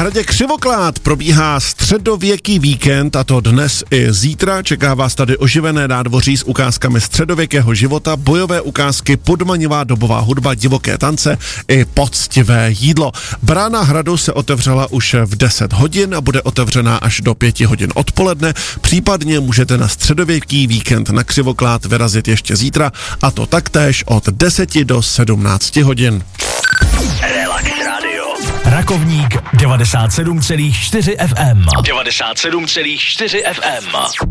hradě Křivoklád probíhá středověký víkend, a to dnes i zítra. Čeká vás tady oživené nádvoří s ukázkami středověkého života, bojové ukázky, podmanivá dobová hudba, divoké tance i poctivé jídlo. Brána hradu se otevřela už v 10 hodin a bude otevřená až do 5 hodin odpoledne. Případně můžete na středověký víkend na Křivoklád vyrazit ještě zítra, a to taktéž od 10 do 17 hodin. Relax Radio. Rakovník 97,4 FM. 97,4 FM.